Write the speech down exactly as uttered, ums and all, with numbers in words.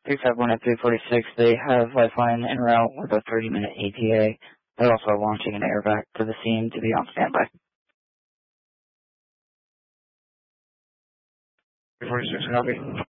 three five one at three forty-six, they have Lifeline en route with a thirty minute E T A. They're also launching an airvac to the scene to be on standby. three forty-six, copy.